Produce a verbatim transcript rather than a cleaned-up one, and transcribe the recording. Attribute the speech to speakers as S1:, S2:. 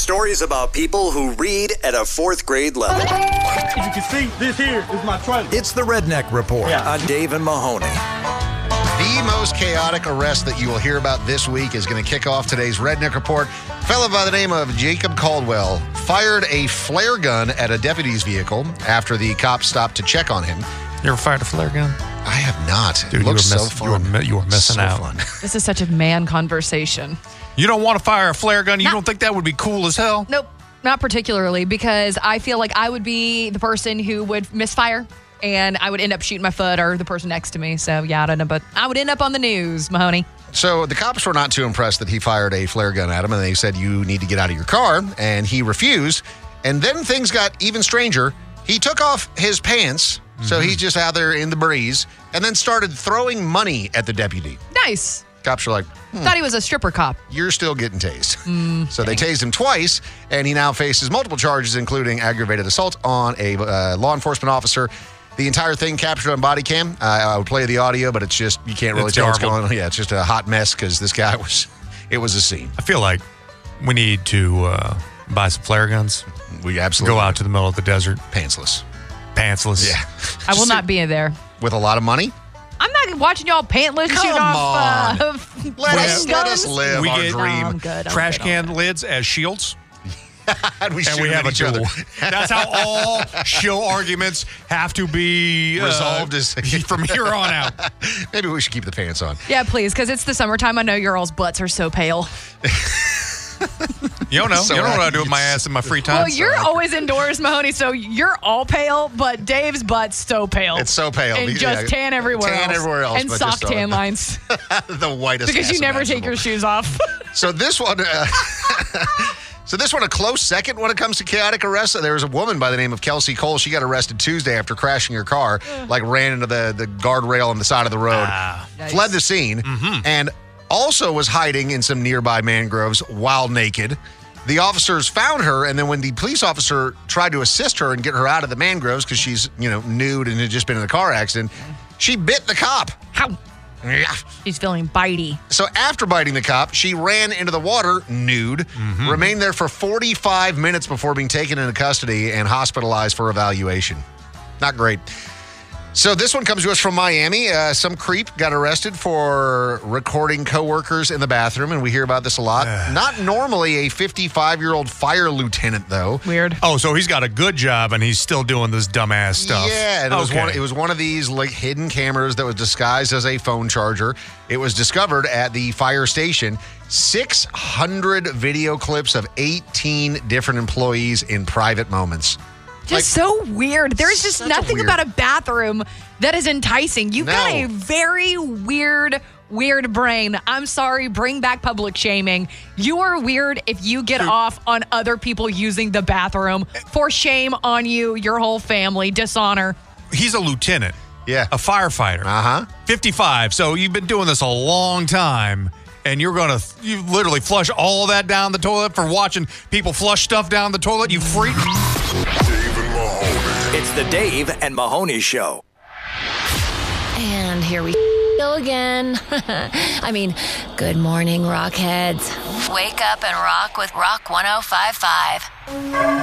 S1: Stories about people who read at a fourth grade level.
S2: As you can see, this here is my trailer.
S1: It's the Redneck Report
S2: Yeah.
S1: on Dave and Mahoney.
S3: The most chaotic arrest that you will hear about this week is going to kick off today's Redneck Report. A fellow by the name of Jacob Caldwell fired a flare gun at a deputy's vehicle after the cops stopped to check on him.
S4: You ever fired a flare gun?
S3: I have not.
S4: Dude,
S3: it looks
S4: you were
S3: so
S4: miss-
S3: fun.
S4: You were, mi- you were missing
S3: so
S4: out.
S3: Fun.
S5: This is such a man conversation.
S4: You don't want to fire a flare gun? You
S5: Not-
S4: don't think that would be cool as hell?
S5: Nope, not particularly, because I feel like I would be the person who would misfire, and I would end up shooting my foot or the person next to me. So, yeah, I don't know, but I would end up on the news, Mahoney.
S3: So the cops were not too impressed that he fired a flare gun at him, and they said, you need to get out of your car, and he refused. And then things got even stranger. He took off his pants, so he's just out there in the breeze, and then started throwing money at the deputy.
S5: Nice.
S3: Cops are like,
S5: Thought he was a stripper cop.
S3: you're still getting tased. So they tased him twice, and he now faces multiple charges, including aggravated assault on a uh, law enforcement officer. The entire thing captured on body cam. Uh, I would play the audio, but it's just, you can't really
S4: It's
S3: tell what's
S4: garbled.
S3: going on. Yeah, it's just a hot mess because this guy was, it was a scene.
S4: I feel like we need to uh, buy some flare guns,
S3: We absolutely
S4: go out to the middle of the desert,
S3: pantsless.
S4: pantsless.
S3: Yeah.
S5: I will not be there.
S3: With a lot of money?
S5: I'm not watching y'all pantless
S3: Come
S5: shoot off uh,
S3: Let us,
S5: flame
S3: let us
S5: guns.
S3: live
S4: We
S3: our
S4: get-
S3: dream.
S5: No, I'm good. I'm
S4: Trash
S5: good on
S4: can
S5: that.
S4: lids as shields,
S3: and we,
S4: and
S3: shoot
S4: we
S3: them
S4: have
S3: at
S4: a
S3: each other.
S4: duel. That's how all show arguments have to be uh,
S3: Resolved as-
S4: from here on out.
S3: Maybe we should keep the pants on.
S5: Yeah, please, because it's the summertime. I know your all's butts are so pale.
S4: You don't know.
S3: So
S4: you don't know what I
S3: happy
S4: do with my
S3: it's-
S4: ass in my free time.
S5: Well, you're always indoors, Mahoney, so you're all pale, but Dave's butt's so pale.
S3: It's so pale.
S5: And
S3: Because-
S5: just
S3: yeah,
S5: tan everywhere
S3: tan
S5: else.
S3: everywhere else,
S5: And
S3: but
S5: sock
S3: just on-
S5: tan lines.
S3: the whitest
S5: because you
S3: ass
S5: never take
S3: imaginable.
S5: your shoes off.
S3: So this one, uh, so this one a close second when it comes to chaotic arrests. There was a woman by the name of Kelsey Cole. She got arrested Tuesday after crashing her car, like ran into the, the guardrail on the side of the road,
S4: Ah.
S3: fled the scene, and also was hiding in some nearby mangroves while naked. The officers found her, and then when the police officer tried to assist her and get her out of the mangroves because she's, you know, nude and had just been in a car accident, she bit the cop.
S5: How?
S3: Yeah.
S5: She's feeling bitey.
S3: So after biting the cop, she ran into the water nude, remained there for forty-five minutes before being taken into custody and hospitalized for evaluation. Not great. So this one comes to us from Miami. Uh, some creep got arrested for recording coworkers in the bathroom, and we hear about this a lot. Not normally a fifty-five-year-old fire lieutenant, though.
S5: Weird.
S4: Oh, so he's got a good job and he's still doing this dumbass stuff.
S3: Yeah, and it was
S4: Okay.
S3: one. It was one of these like hidden cameras that was disguised as a phone charger. It was discovered at the fire station. Six hundred video clips of eighteen different employees in private moments.
S5: Just so weird. There's just
S3: such a
S5: nothing
S3: weird-
S5: about a bathroom that is enticing. You've got
S3: No.
S5: a very weird, weird brain. I'm sorry, bring back public shaming. You are weird if you get off on other people using the bathroom. For shame on you, your whole family, dishonor.
S4: He's a lieutenant,
S3: Yeah.
S4: a firefighter,
S3: Uh huh.
S4: fifty-five. So you've been doing this a long time. And you're going to, you literally flush all of that down the toilet for watching people flush stuff down the toilet, you freak.
S1: Dave and Mahoney. It's the Dave and Mahoney Show.
S6: And here we go again. I mean, good morning, Rockheads. Wake up and rock with Rock one oh five point five.